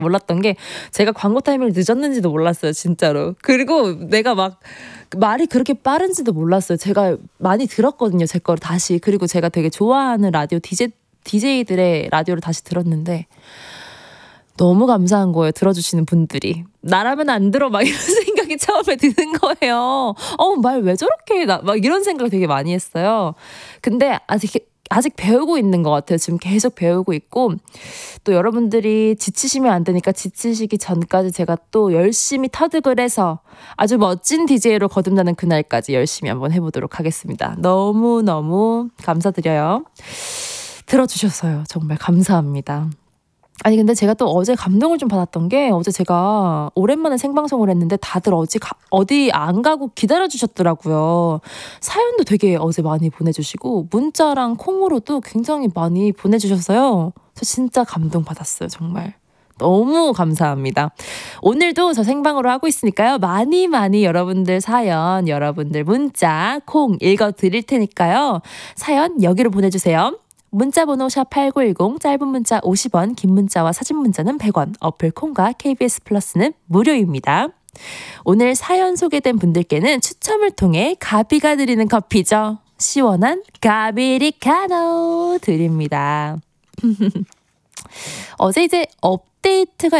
몰랐던 게 제가 광고 타이밍을 늦었는지도 몰랐어요, 진짜로. 그리고 내가 막 말이 그렇게 빠른지도 몰랐어요. 제가 많이 들었거든요, 제 거를 다시. 그리고 제가 되게 좋아하는 라디오 DJ들의 라디오를 다시 들었는데 너무 감사한 거예요, 들어주시는 분들이. 나라면 안 들어 막 이런 생각이 처음에 드는 거예요. 말 왜 저렇게 해? 막 이런 생각을 되게 많이 했어요. 근데 아직 배우고 있는 것 같아요. 지금 계속 배우고 있고 또 여러분들이 지치시면 안 되니까 지치시기 전까지 제가 또 열심히 터득을 해서 아주 멋진 DJ로 거듭나는 그날까지 열심히 한번 해보도록 하겠습니다. 너무너무 감사드려요. 들어주셔서요. 정말 감사합니다. 아니 근데 제가 또 어제 감동을 좀 받았던 게 어제 제가 오랜만에 생방송을 했는데 다들 어디 안 가고 기다려주셨더라고요. 사연도 되게 어제 많이 보내주시고 문자랑 콩으로도 굉장히 많이 보내주셔서요. 저 진짜 감동받았어요. 정말. 너무 감사합니다. 오늘도 저 생방으로 하고 있으니까요. 많이 여러분들 사연, 여러분들 문자, 콩 읽어드릴 테니까요. 사연 여기로 보내주세요. 문자번호 샵8910 짧은 문자 50원 긴 문자와 사진 문자는 100원 어플 콩과 KBS 플러스는 무료입니다. 오늘 사연 소개된 분들께는 추첨을 통해 가비가 드리는 커피죠. 시원한 가비리카노 드립니다. 어제 이제 업데이트가